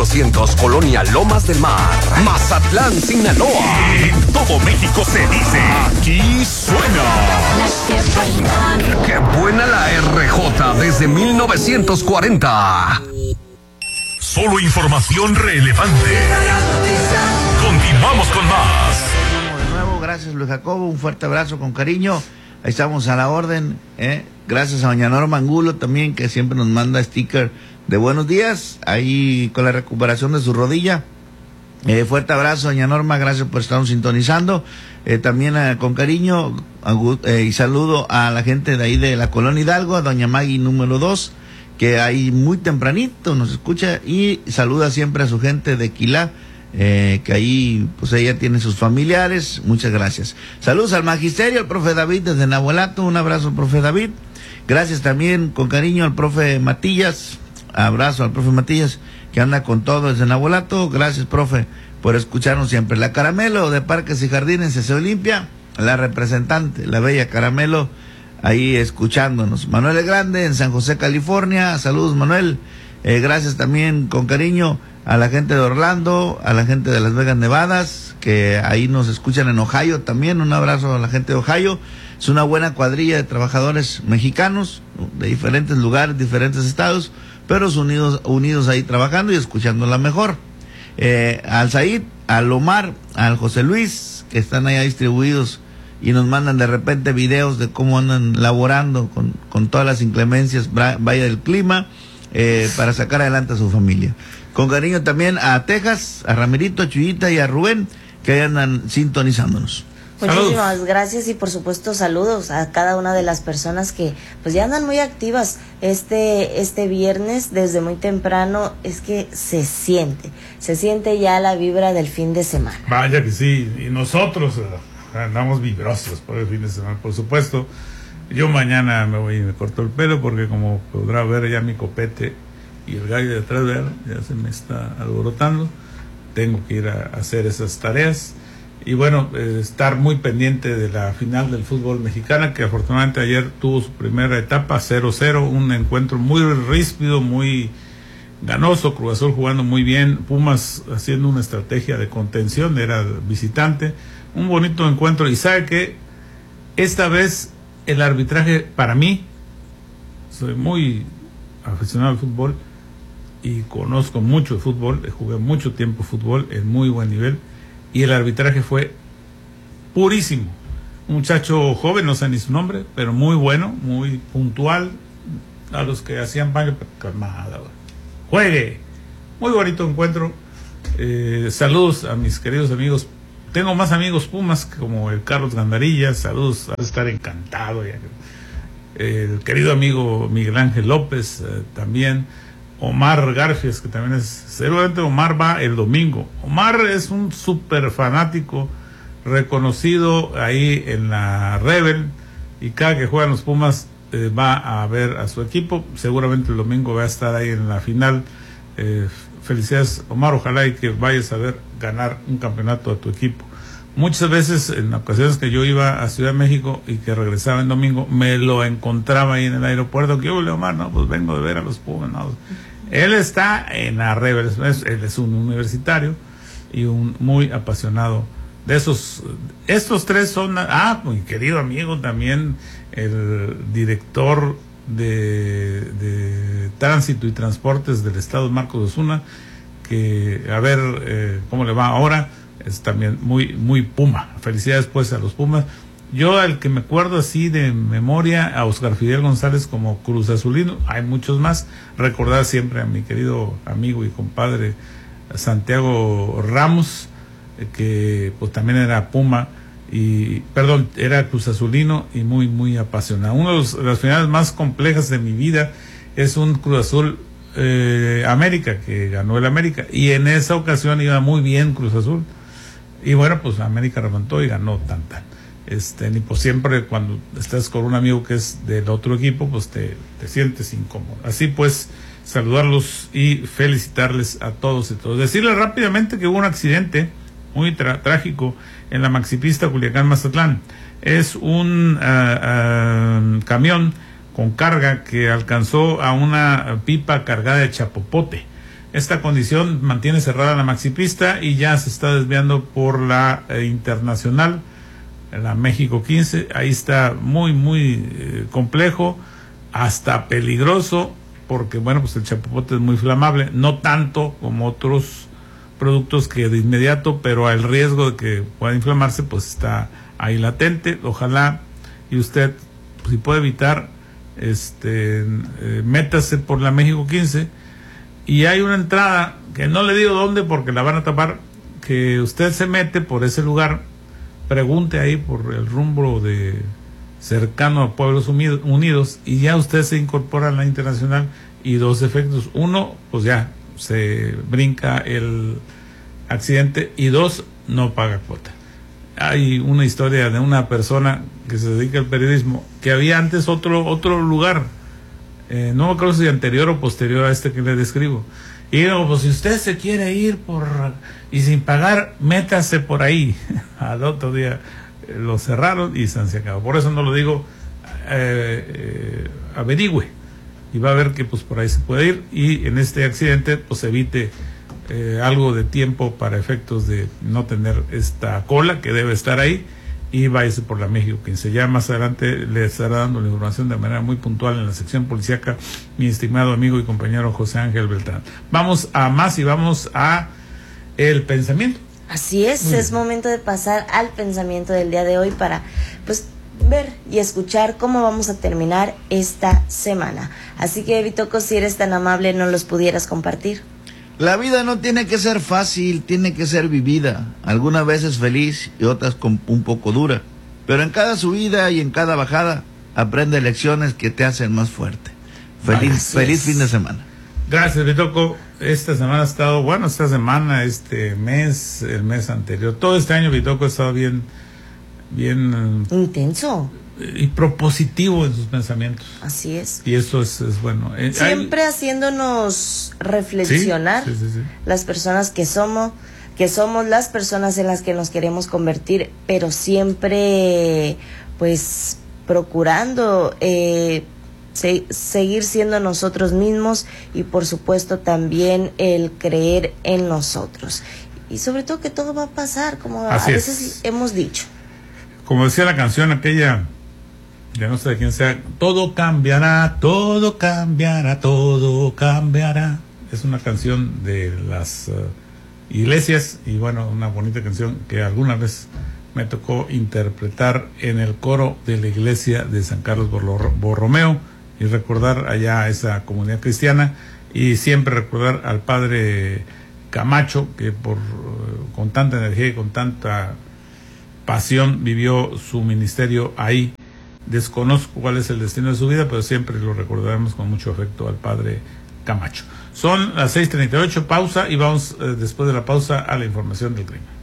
200, Colonia Lomas del Mar, Mazatlán, Sinaloa. En todo México se dice, aquí suena. ¡Qué buena la RJ desde 1940! Solo información relevante. Continuamos con más. De nuevo, gracias Luis Jacobo, un fuerte abrazo con cariño. Ahí estamos a la orden, Gracias a doña Norma Angulo también, que siempre nos manda sticker de buenos días, ahí con la recuperación de su rodilla. Fuerte abrazo, doña Norma, gracias por estarnos sintonizando. También con cariño y saludo a la gente de ahí de la Colonia Hidalgo, a doña Maggie número 2, que ahí muy tempranito nos escucha y saluda siempre a su gente de Quilá, que ahí pues ella tiene sus familiares. Muchas gracias. Saludos al magisterio, al profe David desde Nahuelato, un abrazo profe David. Gracias también con cariño al profe Matías, abrazo al profe Matías que anda con todo desde Nahuelato. Gracias profe por escucharnos siempre. La Caramelo de Parques y Jardines de Olimpia, la representante, la bella Caramelo, ahí escuchándonos. Manuel el Grande en San José, California, saludos Manuel. Gracias también con cariño a la gente de Orlando, a la gente de Las Vegas, Nevadas, que ahí nos escuchan en Ohio también. Un abrazo a la gente de Ohio. Es una buena cuadrilla de trabajadores mexicanos de diferentes lugares, diferentes estados, pero unidos ahí trabajando y escuchando la mejor. Al Said, al Omar, al José Luis, que están allá distribuidos y nos mandan de repente videos de cómo andan laborando con todas las inclemencias vaya del clima, para sacar adelante a su familia. Con cariño también a Texas, a Ramirito, a Chuyita y a Rubén, que ahí andan sintonizándonos. Muchísimas gracias y por supuesto saludos a cada una de las personas que pues ya andan muy activas este viernes desde muy temprano. Es que se siente ya la vibra del fin de semana. Vaya que sí, y nosotros andamos vibrosos por el fin de semana, por supuesto. Yo mañana me voy y me corto el pelo porque como podrá ver ya mi copete y el gallo de atrás, ya se me está alborotando. Tengo que ir a hacer esas tareas. Y bueno, estar muy pendiente de la final del fútbol mexicano, que afortunadamente ayer tuvo su primera etapa, 0-0, un encuentro muy ríspido, muy ganoso, Cruz Azul jugando muy bien, Pumas haciendo una estrategia de contención, era visitante, un bonito encuentro. Y sabe que esta vez el arbitraje, para mí, soy muy aficionado al fútbol y conozco mucho de fútbol, jugué mucho tiempo fútbol en muy buen nivel, y el arbitraje fue purísimo. Un muchacho joven, no sé ni su nombre, pero muy bueno, muy puntual. A los que hacían pan, calmada, juegue. Muy bonito encuentro. Saludos a mis queridos amigos. Tengo más amigos Pumas como el Carlos Gandarilla. Saludos, a estar encantado. El querido amigo Miguel Ángel López, también. Omar Garfias, que también es, seguramente Omar va el domingo. Omar es un súper fanático, reconocido ahí en la Rebel, y cada que juegan los Pumas va a ver a su equipo. Seguramente el domingo va a estar ahí en la final. Felicidades Omar, ojalá y que vayas a ver ganar un campeonato a tu equipo. Muchas veces, en ocasiones que yo iba a Ciudad de México y que regresaba el domingo, me lo encontraba ahí en el aeropuerto. ¿Qué hubo, Omar? No, pues vengo de ver a los Pumas. No. Él está en la Rebel, él es un universitario y un muy apasionado de esos. Estos tres son, mi querido amigo también, el director de Tránsito y Transportes del Estado, Marcos Osuna, que a ver cómo le va ahora. Es también muy Puma. Felicidades pues a los Pumas. Yo al que me acuerdo así de memoria, a Oscar Fidel González como Cruz Azulino, hay muchos más. Recordar siempre a mi querido amigo y compadre Santiago Ramos, que pues también era Puma, era Cruz Azulino y muy apasionado. Una de las finales más complejas de mi vida es un Cruz Azul América, que ganó el América, y en esa ocasión iba muy bien Cruz Azul. Y bueno, pues América remontó y ganó tan. Ni por siempre cuando estás con un amigo que es del otro equipo, pues te sientes incómodo. Así pues, saludarlos y felicitarles a todos y todos. Decirles rápidamente que hubo un accidente muy trágico en la maxipista Culiacán-Mazatlán. Es un camión con carga que alcanzó a una pipa cargada de chapopote. Esta condición mantiene cerrada la maxipista y ya se está desviando por la internacional, la México 15. Ahí está muy complejo, hasta peligroso, porque bueno, pues el chapopote es muy flamable, no tanto como otros productos que de inmediato, pero el riesgo de que pueda inflamarse pues está ahí latente. Ojalá y usted, si puede evitar, métase por la México 15, y hay una entrada que no le digo dónde porque la van a tapar, que usted se mete por ese lugar, pregunte ahí por el rumbo de cercano a Pueblos Unidos, y ya usted se incorpora a la internacional, y dos efectos: uno, pues ya se brinca el accidente, y dos, no paga cuota. Hay una historia de una persona que se dedica al periodismo, que había antes otro lugar, no me acuerdo si anterior o posterior a este que le describo, y digo, pues si usted se quiere ir y sin pagar, métase por ahí. Al otro día lo cerraron y se acabó. Por eso no lo digo, averigüe, y va a ver que pues por ahí se puede ir, y en este accidente pues evite algo de tiempo para efectos de no tener esta cola que debe estar ahí, y váyase por la México 15. Ya más adelante le estará dando la información de manera muy puntual en la sección policíaca mi estimado amigo y compañero José Ángel Beltrán. Vamos a más y vamos a el pensamiento. Así es momento de pasar al pensamiento del día de hoy para pues ver y escuchar cómo vamos a terminar esta semana. Así que, Bitoco, si eres tan amable, ¿nos los pudieras compartir? La vida no tiene que ser fácil, tiene que ser vivida. Algunas veces feliz y otras un poco dura. Pero en cada subida y en cada bajada, aprende lecciones que te hacen más fuerte. Feliz fin de semana. Gracias, Bitoco. Esta semana ha estado, bueno, esta semana, este mes, el mes anterior, todo este año, Bitoco ha estado bien intenso y propositivo en sus pensamientos. Así es. Y eso es bueno. Siempre haciéndonos reflexionar, sí. las personas que somos las personas en las que nos queremos convertir, pero siempre pues procurando seguir siendo nosotros mismos, y por supuesto también el creer en nosotros, y sobre todo que todo va a pasar, como así a veces hemos dicho. Como decía la canción aquella, ya no sé de quién sea, todo cambiará, todo cambiará, todo cambiará. Es una canción de las iglesias, y bueno, una bonita canción que alguna vez me tocó interpretar en el coro de la iglesia de San Carlos Borromeo, y recordar allá esa comunidad cristiana, y siempre recordar al padre Camacho, que con tanta energía y con tanta pasión vivió su ministerio ahí. Desconozco cuál es el destino de su vida, pero siempre lo recordaremos con mucho afecto al padre Camacho. Son las 6:38, pausa, y vamos después de la pausa a la información del clima.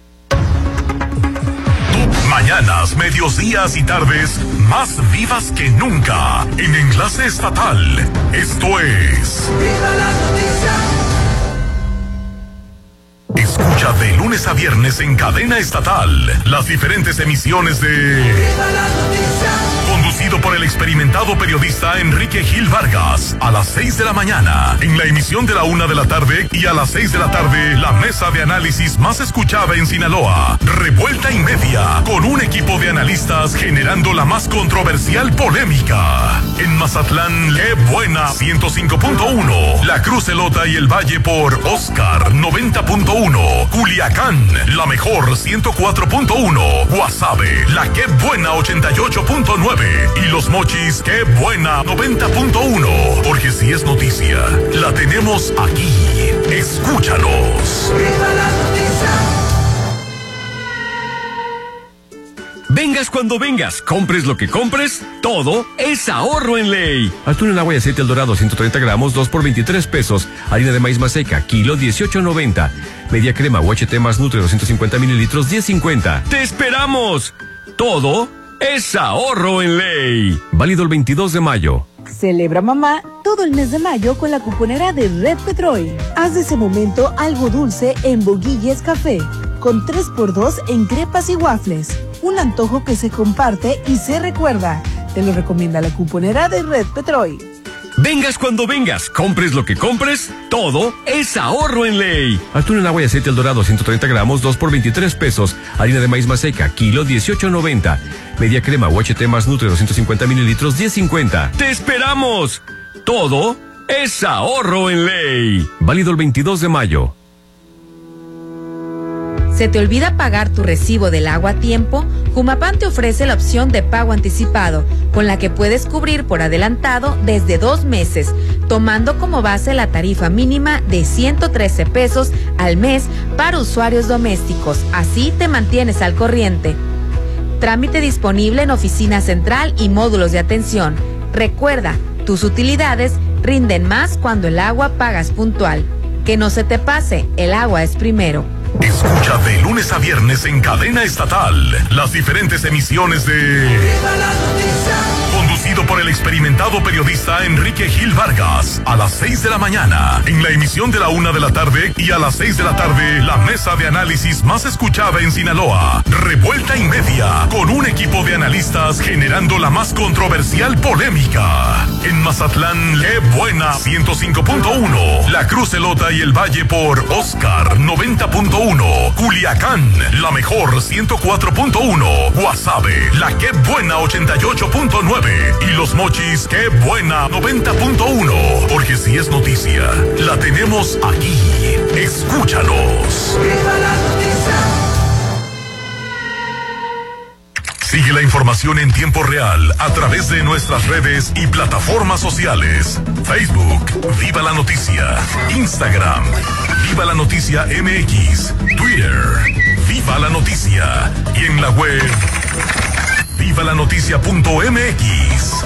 Mañanas, medios días y tardes más vivas que nunca en Enlace Estatal. Esto es ¡Viva la noticia! Escucha de lunes a viernes en cadena estatal las diferentes emisiones de ¡Viva la noticia! Conducido por el experimentado periodista Enrique Gil Vargas, a las 6 de la mañana, en la emisión de la 1 de la tarde, y a las 6 de la tarde, la mesa de análisis más escuchada en Sinaloa, Revuelta y Media, con un equipo de analistas generando la más controversial polémica. En Mazatlán, qué buena 105.1, La Cruz Elota y el Valle por Oscar 90.1, Culiacán, la mejor 104.1, Guasave, la qué buena 88.9, y Los Mochis, qué buena 90.1, porque si es noticia, la tenemos aquí. Escúchanos. ¡Viva la noticia! Vengas cuando vengas, compres lo que compres, todo es ahorro en ley. Atún en agua y aceite El Dorado 130 gramos, 2 por 23 pesos. Harina de maíz maseca, kilo 18.90. Media crema UHT más Nutre 250 mililitros, 10.50. ¡Te esperamos! Todo es ahorro en ley. Válido el 22 de mayo. Celebra mamá todo el mes de mayo con la cuponera de Red Petrol. Haz de ese momento algo dulce en Boguilles Café, con 3x2 en crepas y waffles. Un antojo que se comparte y se recuerda. Te lo recomienda la cuponera de Red Petrol. Vengas cuando vengas, compres lo que compres, todo es ahorro en ley. Atún en agua y aceite El Dorado 130 gramos, 2 por 23 pesos. Harina de maíz maseca, kilo 18.90. Media crema UHT más Nutre 250 mililitros, 10.50. ¡Te esperamos! Todo es ahorro en ley. Válido el 22 de mayo. ¿Se te olvida pagar tu recibo del agua a tiempo? Jumapam te ofrece la opción de pago anticipado, con la que puedes cubrir por adelantado desde 2 meses, tomando como base la tarifa mínima de 113 pesos al mes para usuarios domésticos. Así te mantienes al corriente. Trámite disponible en oficina central y módulos de atención. Recuerda, tus utilidades rinden más cuando el agua pagas puntual. Que no se te pase, el agua es primero. Escucha de lunes a viernes en Cadena Estatal las diferentes emisiones de ¡Viva la Noticia! Conducido por el experimentado periodista Enrique Gil Vargas, a las 6 de la mañana, en la emisión de la 1 de la tarde, y a las 6 de la tarde, la mesa de análisis más escuchada en Sinaloa, Revuelta y Media, con un equipo de analistas generando la más controversial polémica. En Mazatlán, ¡qué buena! 105.1, La Cruz, Elota y el Valle por Oscar 90.1, Culiacán, la mejor 104.1, Guasave, la ¡qué buena! 88.9 y Los Mochis, ¡qué buena! 90.1, porque si es noticia, la tenemos aquí. Escúchanos. ¡Viva la noticia! Sigue la información en tiempo real a través de nuestras redes y plataformas sociales. Facebook, Viva la Noticia. Instagram, Viva la Noticia MX. Twitter, Viva la Noticia. Y en la web, vivalanoticia.mx.